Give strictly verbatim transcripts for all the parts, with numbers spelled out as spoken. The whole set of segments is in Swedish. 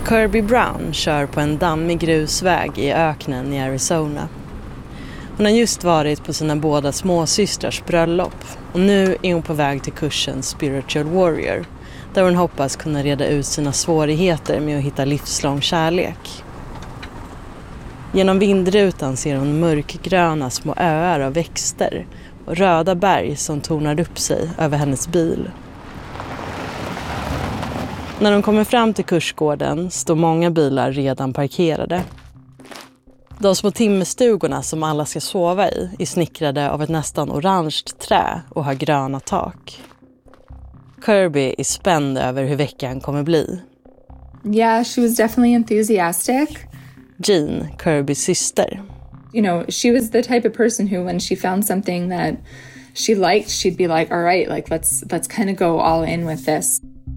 Kirby Brown kör på en dammig grusväg i öknen i Arizona. Hon har just varit på sina båda småsystrars bröllop och nu är hon på väg till kursen Spiritual Warrior, där hon hoppas kunna reda ut sina svårigheter med att hitta livslång kärlek. Genom vindrutan ser hon mörkgröna små öar av växter och röda berg som tornar upp sig över hennes bil. När de kommer fram till kursgården står många bilar redan parkerade. De små timmerstugorna som alla ska sova i är snickrade av ett nästan orange trä och har gröna tak. Kirby är spänd över hur veckan kommer bli. Yeah, she was definitely enthusiastic. Jean, Kirbys syster. You know, she was the type of person who, when she found something that she liked, she'd be like, all right, like let's let's kind of go all in with this.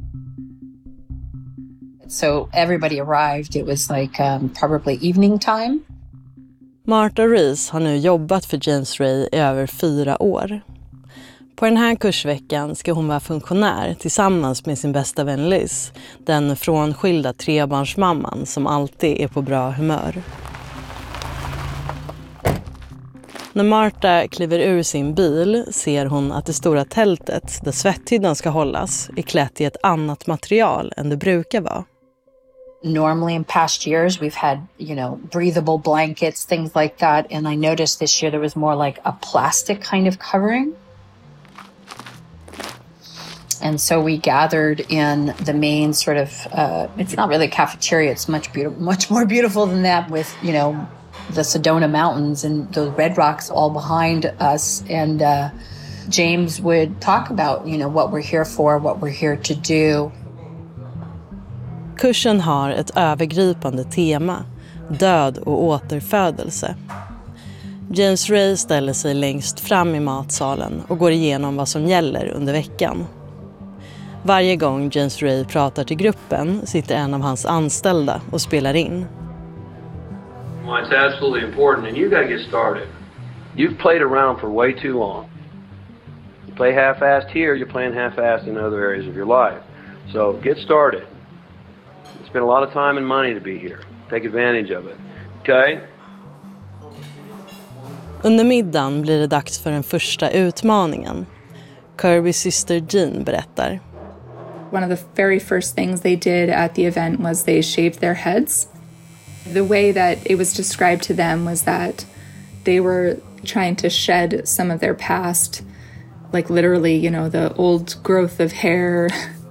So everybody arrived. It was like um, probably evening time. Martha Reese har nu jobbat för James Ray i över fyra år. På den här kursveckan ska hon vara funktionär tillsammans med sin bästa vän Liz, den frånskilda trebarnsmamman som alltid är på bra humör. När Martha kliver ur sin bil ser hon att det stora tältet där svetthyddan ska hållas är klätt i ett annat material än det brukar vara. Normally in past years we've had, you know, breathable blankets, things like that, and I noticed this year there was more like a plastic kind of covering. And so we gathered in the main sort of, uh, it's not really a cafeteria, it's much beautiful, much more beautiful than that, with, you know, the Sedona Mountains and those red rocks all behind us. And uh, James would talk about, you know, what we're here for, what we're here to do. Kursen har ett övergripande tema, död och återfödelse. James Ray ställer sig längst fram i matsalen och går igenom vad som gäller under veckan. Varje gång James Ray pratar till gruppen sitter en av hans anställda och spelar in. Well, it's absolutely important, and you got to get started. You've played around for way too long. You play half-assed here, you're playing half-assed in other areas of your life. So get started. You spend a lot of time and money to be here. Take advantage of it. Okay? Under middagen blir det dags för den första utmaningen. Kirbys syster Jean berättar. One of the very first things they did at the event was they shaved their heads. The way that it was described to them was that they were trying to shed some of their past, like literally, you know, the old growth of hair.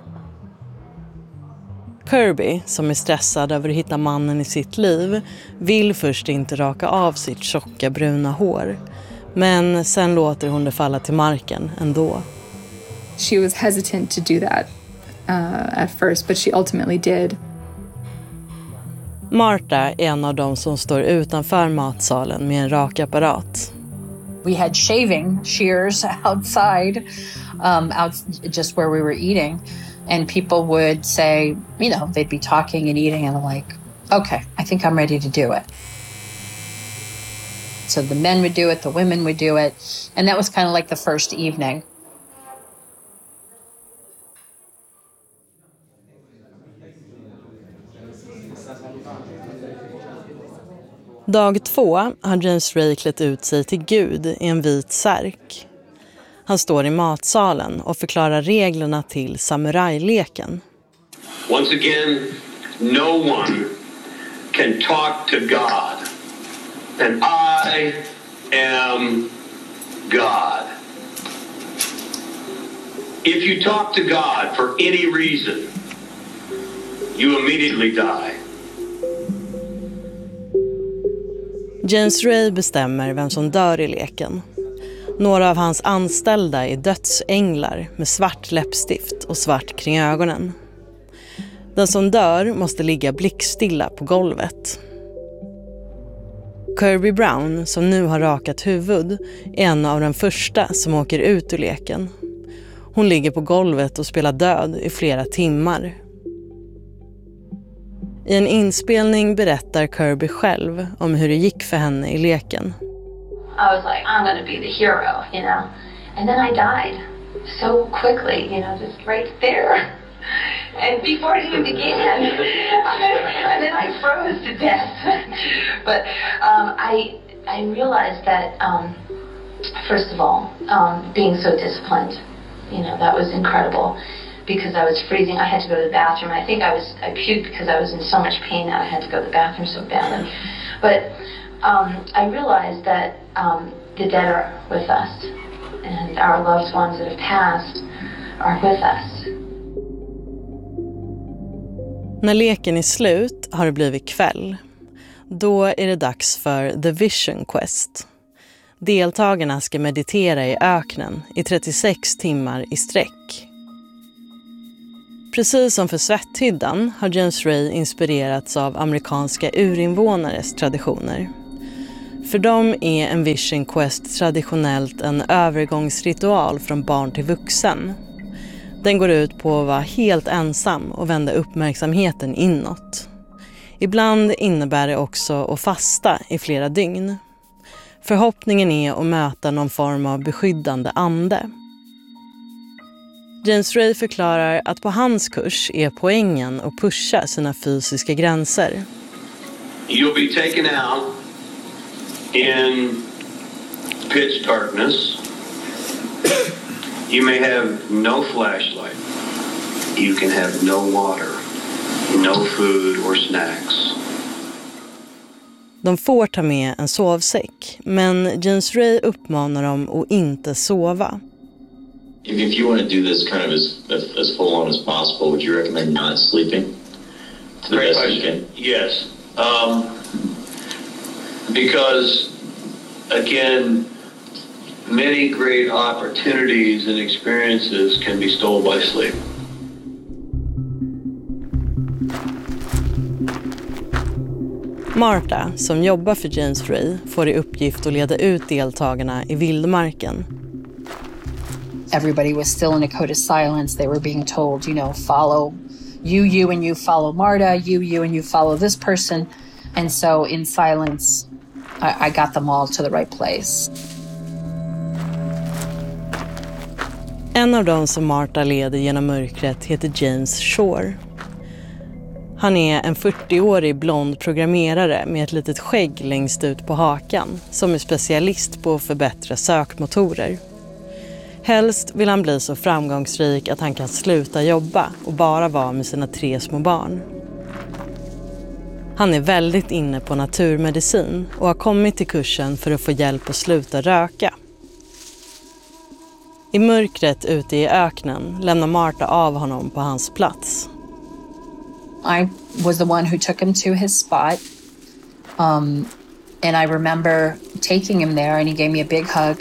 Kirby, som är stressad över att hitta mannen i sitt liv, vill först inte raka av sitt tjocka bruna hår. Men sen låter hon det falla till marken ändå. She was hesitant to do that uh, at first, but she ultimately did. Martha är en av dem som står utanför matsalen med en rakapparat. We had shaving shears outside, um, out just where we were eating. And people would say, you know, they'd be talking and eating and I'm like, okay, I think I'm ready to do it. So the men would do it, the women would do it. And that was kind of like the first evening. Dag två har James Ray klätt ut sig till Gud i en vit särk. Han står i matsalen och förklarar reglerna till samurajleken. Once again, no one can talk to God. And I am God. If you talk to God for any reason, you immediately die. James Ray bestämmer vem som dör i leken. Några av hans anställda är dödsänglar med svart läppstift och svart kring ögonen. Den som dör måste ligga blickstilla på golvet. Kirby Brown, som nu har rakat huvud, är en av de första som åker ut ur leken. Hon ligger på golvet och spelar död i flera timmar. I en inspelning berättar Kirby själv om hur det gick för henne i leken. I was like, I'm going to be the hero, you know. And then I died so quickly, you know, just right there. And before it even began, and then I froze to death. But um, I I realized that, um, first of all, um, being so disciplined, you know, that was incredible. Because I was freezing, I had to go to the bathroom. I think I was I puked because I was in so much pain that I had to go to the bathroom so badly. But um, I realized that um, the dead are with us, and our loved ones that have passed are with us. När leken är slut har det blivit kväll. Då är det dags för The Vision Quest. Deltagarna ska meditera i öknen i trettiosex timmar i sträck. Precis som för Svetthyddan har James Ray inspirerats av amerikanska urinvånares traditioner. För dem är en Vision Quest traditionellt en övergångsritual från barn till vuxen. Den går ut på att vara helt ensam och vända uppmärksamheten inåt. Ibland innebär det också att fasta i flera dygn. Förhoppningen är att möta någon form av beskyddande ande. James Ray förklarar att på hans kurs är poängen att pusha sina fysiska gränser. You'll be taken out in pitch darkness. You may have no flashlight. You can have no water, no food or snacks. De får ta med en sovsäck, men James Ray uppmanar dem att inte sova. If, if you want to do this kind of as, as, as full on as possible, would you recommend not sleeping to the Great best you question. can? Yes. Um, because, again, many great opportunities and experiences can be stolen by sleep. Marta, som jobbar för James Ray, får i uppgift att leda ut deltagarna i vildmarken. Everybody was still in a code of silence. They were being told, you know, follow you, you, and you follow Marta, you, you, and you follow this person. And so in silence, I, I got them all to the right place. En av dem som Marta leder genom mörkret heter James Shore. Han är en fyrtioårig blond programmerare med ett litet skägg längst ut på hakan som är specialist på att förbättra sökmotorer. Helst vill han bli så framgångsrik att han kan sluta jobba och bara vara med sina tre små barn. Han är väldigt inne på naturmedicin och har kommit till kursen för att få hjälp att sluta röka. I mörkret ute i öknen lämnar Marta av honom på hans plats. I was the one who took him to his spot. Um, and I remember taking him there and he gave me a big hug.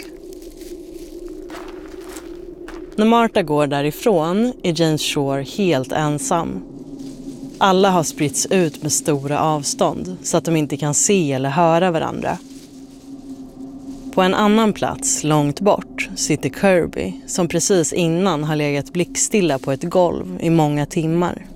När Marta går därifrån är James Shore helt ensam. Alla har spritts ut med stora avstånd så att de inte kan se eller höra varandra. På en annan plats, långt bort, sitter Kirby som precis innan har legat blickstilla på ett golv i många timmar.